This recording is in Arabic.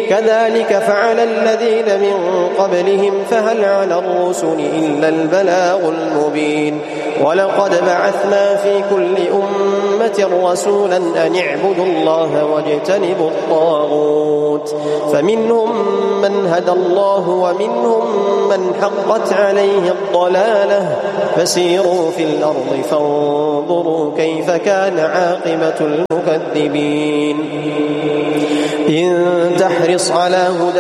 كذلك فعل الذين من قبلهم فهل على الرسل إلا البلاغ المبين ولقد بعثنا في كل أمة رسولا أن اعبدوا الله واجتنبوا الطاغوت فمنهم من هدى الله ومنهم من حقت عليه الضلالة فسيروا في الأرض فانظروا كيف كان عاقبة المكذبين إن تحرص على هدى